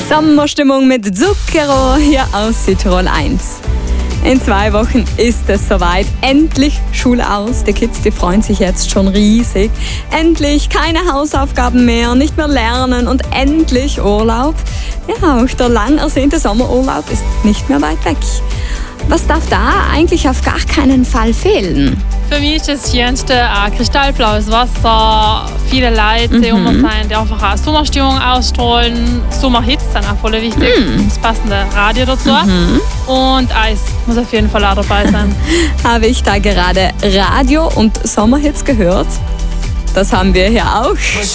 Sommerstimmung mit Zucchero hier aus Südtirol 1. In 2 Wochen ist es soweit. Endlich Schule aus. Die Kids, die freuen sich jetzt schon riesig. Endlich keine Hausaufgaben mehr, nicht mehr lernen und endlich Urlaub. Ja, auch der lang ersehnte Sommerurlaub ist nicht mehr weit weg. Was darf da eigentlich auf gar keinen Fall fehlen? Für mich ist das Schönste kristallblaues Wasser, viele Leute, die sein, die einfach eine Sommerstimmung ausstrahlen, Sommerhits sind auch voll wichtig, das passende Radio dazu und Eis muss auf jeden Fall auch dabei sein. Habe ich da gerade Radio und Sommerhits gehört? Das haben wir hier auch.